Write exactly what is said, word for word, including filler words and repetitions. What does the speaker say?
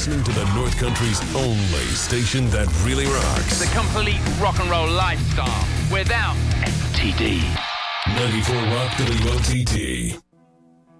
listening to the North Country's only station that really rocks. The complete rock and roll lifestyle without S T D. ninety-four Rock W O T T.